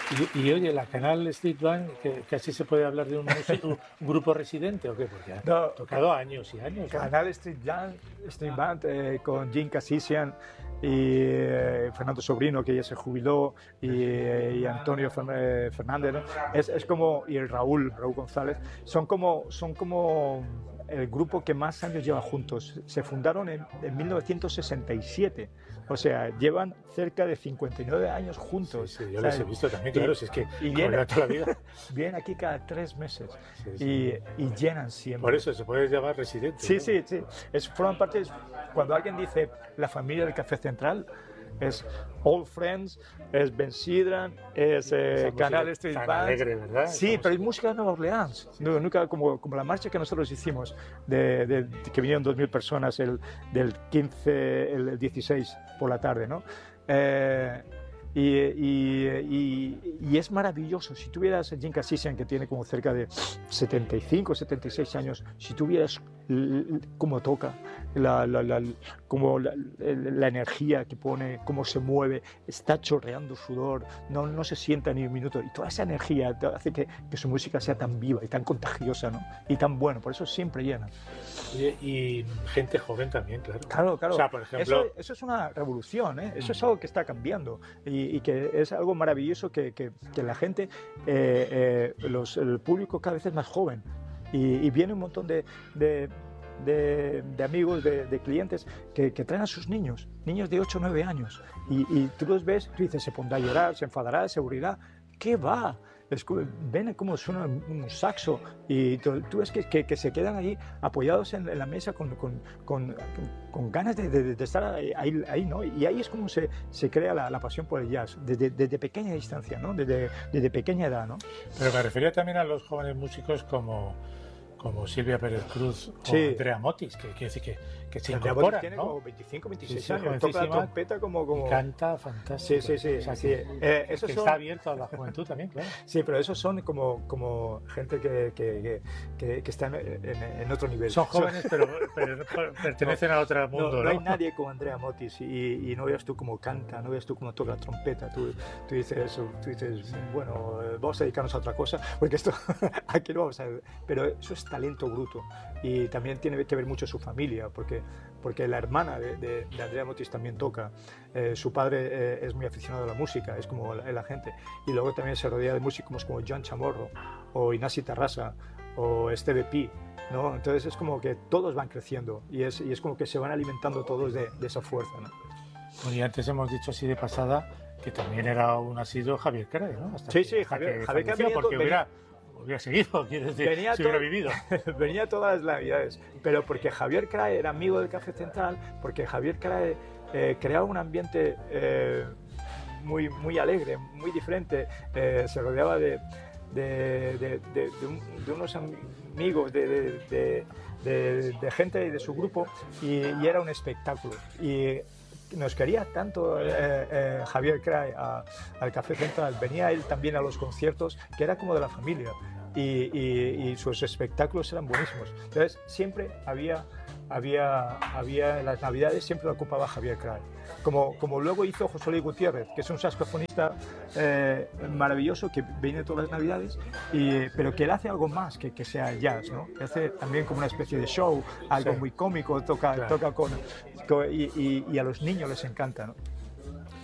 Y oye, la Canal Street Band, que casi se puede hablar de un grupo residente o qué, porque ha No, tocado años y años, ¿no? Canal Street Band con Jim Cassisian y Fernando Sobrino, que ya se jubiló, y Antonio Fernández, ¿no? Es como, y el Raúl González, son como el grupo que más años lleva juntos. Se fundaron en 1967, o sea, llevan cerca de 59 años juntos. Sí, yo les he visto también, claro, si es que vienen toda la vida. Vienen aquí cada 3 meses Sí. y llenan siempre. Por eso se puede llamar residente. Sí, ¿no? sí. Forman parte, cuando alguien dice la familia del Café Central, es Old Friends, es Ben Sidran, es Canal Street Band. Alegre, ¿verdad? Sí, pero es música de Nueva Orleans. Sí. Nunca como la marcha que nosotros hicimos, que vinieron 2.000 personas del 15, el 16 por la tarde, ¿no? Y es maravilloso. Si tuvieras a Jim Cassisian, que tiene como cerca de 75, 76 años, si tuvieras cómo toca, la energía que pone, cómo se mueve, está chorreando sudor, no se sienta ni un minuto, y toda esa energía hace que su música sea tan viva y tan contagiosa, ¿no? Y tan buena, por eso siempre llena. Y gente joven también, claro. Claro. O sea, por ejemplo, eso es una revolución, ¿eh? Eso es algo que está cambiando y que es algo maravilloso que la gente, el público cada vez es más joven y viene un montón de amigos, de clientes que traen a sus niños de 8 o 9 años y tú los ves, tú dices, se pondrá a llorar, se enfadará, se aburrirá. ¿Qué va? Ven cómo suena un saxo y tú ves que se quedan ahí apoyados en la mesa con ganas de estar ahí, ¿no? Y ahí es como se crea la pasión por el jazz, desde pequeña distancia, ¿no? Desde pequeña edad, ¿no? Pero me refería también a los jóvenes músicos como Silvia Pérez Cruz o Sí. Andrea Motis, que quiere decir que se Andrea incorporan, Motis tiene ¿no? como 25, 26 Sí, años, toca la jovencísima, trompeta como... Y canta fantástico. Sí. O sea, Sí. que Esos está abierto a la juventud también, claro. Sí, pero esos son como gente que está en otro nivel. Son jóvenes, pero pertenecen a otro mundo, no hay nadie como Andrea Motis y no veas tú cómo canta, no veas tú cómo toca la trompeta. Tú dices, bueno, vamos a dedicarnos a otra cosa, porque esto aquí no vamos a ver. Pero eso es talento bruto y también tiene que ver mucho su familia, porque la hermana de Andrea Motis también toca. Su padre es muy aficionado a la música, es como la gente, y luego también se rodea de músicos como Joan Chamorro o Ignasi Tarrasa o Esteve Pi, ¿no? Entonces es como que todos van creciendo y es como que se van alimentando todos de esa fuerza, ¿no? Bueno, y antes hemos dicho así de pasada que también era un asiduo Javier Cray, ¿no? Sí, Javier Cray, porque hubiera seguido, quiero decir, si hubiera vivido. Venía todas las navidades, pero porque Javier Cray era amigo del Café Central, porque Javier Cray creaba un ambiente muy alegre, muy diferente, se rodeaba de unos amigos, de gente de su grupo y era un espectáculo. Y nos quería tanto Javier Cray al Café Central, venía él también a los conciertos, que era como de la familia, y sus espectáculos eran buenísimos. Entonces siempre había en las navidades siempre lo ocupaba Javier Cray, como luego hizo José Luis Gutiérrez, que es un saxofonista maravilloso que viene todas las navidades, pero que él hace algo más que sea jazz, ¿no? Hace también como una especie de show, algo muy cómico, toca y a los niños les encanta, ¿no?